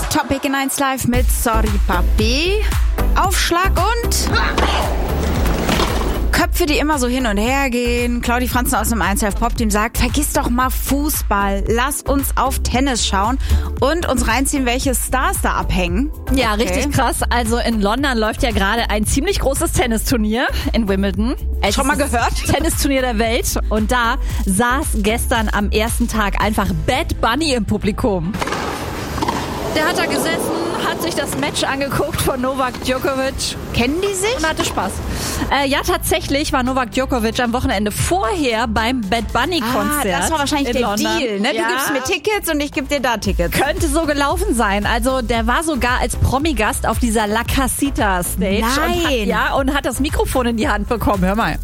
Top Big in 1 Live mit Sorry Papi. Aufschlag und Köpfe, die immer so hin und her gehen. Claudi Franzen aus dem 1 Live Pop Team sagt, vergiss doch mal Fußball. Lass uns auf Tennis schauen und uns reinziehen, welche Stars da abhängen. Ja, okay. Richtig krass. Also in London läuft ja gerade ein ziemlich großes Tennisturnier in Wimbledon. Schon mal gehört? Tennisturnier der Welt. Und da saß gestern am ersten Tag einfach Bad Bunny im Publikum. Der hat da gesessen, hat sich das Match angeguckt von Novak Djokovic. Kennen die sich? Und hatte Spaß. Ja, tatsächlich war Novak Djokovic am Wochenende vorher beim Bad Bunny Konzert. Das war wahrscheinlich der London. Deal, ne? Ja. Du gibst mir Tickets und ich gebe dir da Tickets. Könnte so gelaufen sein. Also der war sogar als Promi-Gast auf dieser La Casita Stage. Nein. Und hat das Mikrofon in die Hand bekommen. Hör mal.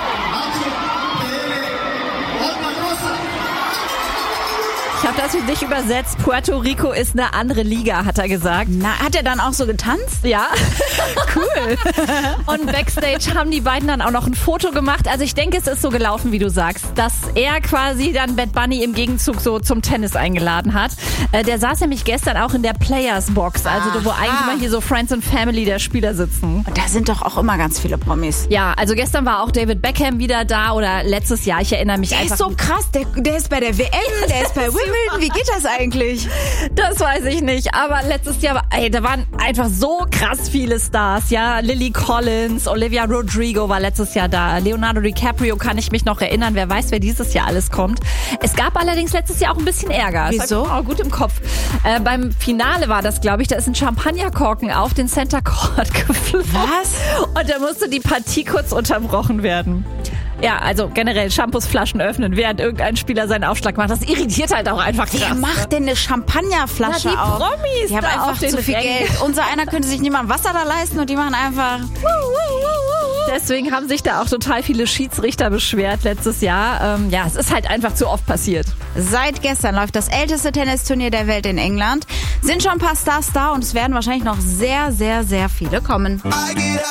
Ich habe das für dich übersetzt. Puerto Rico ist eine andere Liga, hat er gesagt. Na, hat er dann auch so getanzt? Ja. Cool. Und Backstage haben die beiden dann auch noch ein Foto gemacht. Also ich denke, es ist so gelaufen, wie du sagst, dass er quasi dann Bad Bunny im Gegenzug so zum Tennis eingeladen hat. Der saß nämlich gestern auch in der Players Box, also wo eigentlich mal hier so Friends and Family der Spieler sitzen. Und da sind doch auch immer ganz viele Promis. Ja, also gestern war auch David Beckham wieder da oder letztes Jahr, ich erinnere mich Der einfach. ist so krass, der ist bei der WM, der ist bei Wimbledon. Wie geht das eigentlich? Das weiß ich nicht, aber letztes Jahr, da waren einfach so krass viele Stars, ja. Lily Collins, Olivia Rodrigo war letztes Jahr da, Leonardo DiCaprio kann ich mich noch erinnern, wer weiß, wer dieses Jahr alles kommt. Es gab allerdings letztes Jahr auch ein bisschen Ärger. Wieso? Das gut im Kopf. Beim Finale war das, glaube ich, da ist ein Champagnerkorken auf den Center Court geflogen. Was? Und da musste die Partie kurz unterbrochen werden. Ja, also generell Shampoosflaschen öffnen, während irgendein Spieler seinen Aufschlag macht. Das irritiert halt auch einfach krass. Wer macht denn eine Champagnerflasche die auf? Promis Die haben da auf einfach den zu viel Rängen. Geld. Unser einer könnte sich nicht mal Wasser da leisten und die machen einfach... Deswegen haben sich da auch total viele Schiedsrichter beschwert letztes Jahr. Ja, es ist halt einfach zu oft passiert. Seit gestern läuft das älteste Tennisturnier der Welt in England. Sind schon ein paar Stars da und es werden wahrscheinlich noch sehr, sehr, sehr viele kommen.